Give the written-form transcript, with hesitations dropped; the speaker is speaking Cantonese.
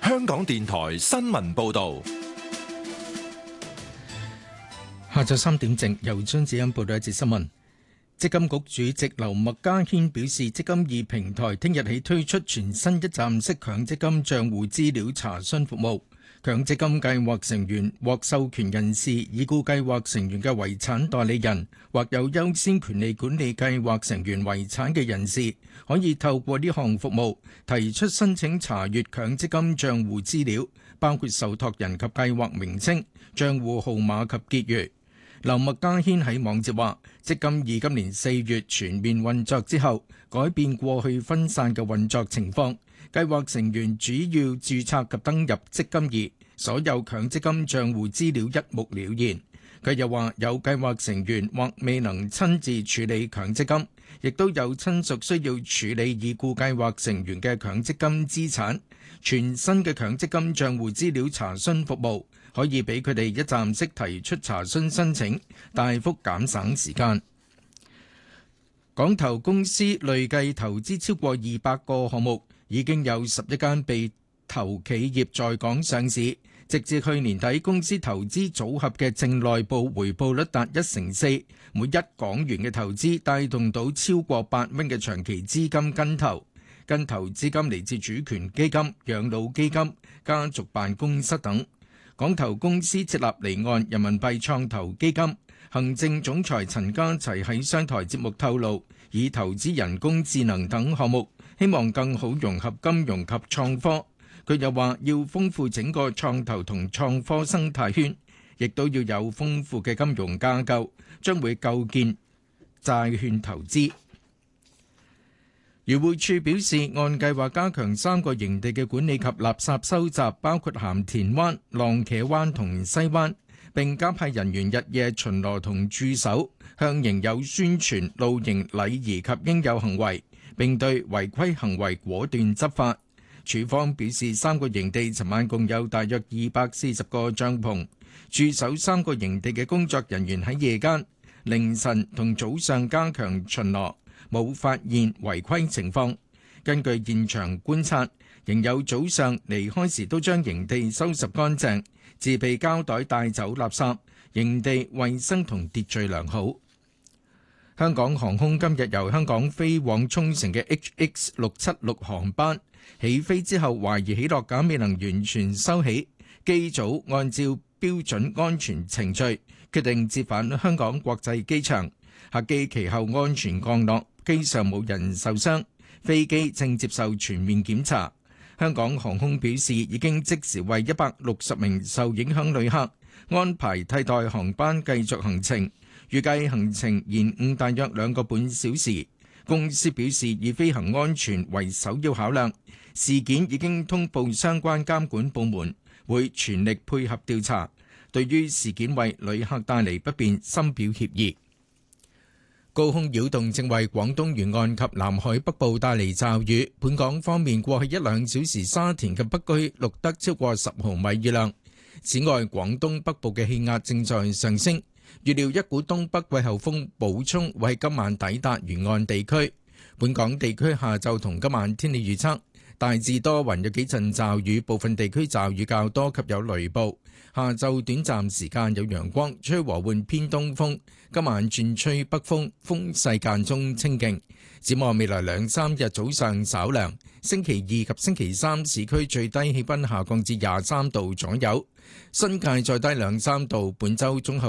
香港電台新聞報道。 下晝3點正，由張子欣報道一節新聞。積金局主席劉麥嘉軒表示，積金易平台聽日起推出全新一站式強積金帳戶資料查詢服務。強積金計劃成員獲授權人士、已故計劃成員嘅遺產代理人或有優先權利管理計劃成員遺產嘅人士，可以透過呢項服務提出申請查閱強積金帳戶資料，包括受託人及計劃名稱、帳戶號碼及結餘。劉麥嘉軒喺網誌話，積金易今年4月全面運作之後，改變過去分散嘅運作情況。計劃成員主要註冊及登入積金易，所有強積金帳戶資料一目了然。佢又話，有計劃成員或未能親自處理強積金，亦都有親屬需要處理已故計劃成員嘅強積金資產。全新嘅強積金帳戶資料查詢服務可以俾佢哋一站式提出查詢申請，大幅減省時間。港投公司累計投資超過200個項目，已經有11間被投企業在港上市。直至去年底，公司投資組合嘅淨內部回報率達1成4，每1港元嘅投資帶動到超過8蚊嘅長期資金跟投。跟投資金嚟自主權基金、養老基金、家族辦公室等。港投公司設立離岸人民幣創投基金，行政總裁陳家齊喺商台節目透露，以投資人工智能等項目，希望更好融合金融及創科。佢又話要豐富整個創投同創科生態圈，亦都要有豐富嘅金融架構，將會構建債券投資。漁護署表示，按計劃加強3個營地嘅管理及垃圾收集，包括鹹田灣、浪茄灣同西灣，並加派人員日夜巡邏同駐守，向營友宣傳露營禮儀及應有行為，並對違規行為果斷執法。署方表示，3個營地尋晚共有大約240個帳篷，駐守3個營地嘅工作人員喺夜間、凌晨同早上加強巡邏，冇發現違規情況。根據現場觀察，營友早上離開時都將營地收拾乾淨，自備膠袋帶走垃圾，營地衛生同秩序良好。香港航空今日由香港飛往沖繩嘅 HX676 航班起飛之後，懷疑起落架未能完全收起，機組按照標準安全程序決定折返香港國際機場。客機其後安全降落，機上冇人受傷，飛機正接受全面檢查。香港航空表示，已經即時為160名受影響旅客安排替代航班繼續行程，預計行程延誤大約2個半小時。公司表示，以飛行安全為首要考量，事件已經通報相關監管部門，會全力配合調查。對於事件為旅客帶嚟不便，深表歉意。高空擾動正為廣東沿岸及南海北部帶嚟驟雨。本港方面，過去1-2小時，沙田及北區錄得超過10毫米雨量。此外，廣東北部嘅氣壓正在上升，預料一股東北季候風補充會喺今晚抵達沿岸地區。本港地區下晝同今晚天氣預測，大致多雲，有幾陣驟雨，部分地區驟雨較多及有雷暴。下晝短暫時間有陽光，吹和緩偏東風。今晚轉吹北風，風勢間中清勁。展望未來2-3日早上稍涼，星期2及星期3市區最低氣溫下降至23度左右，新界再低2-3度。本週中後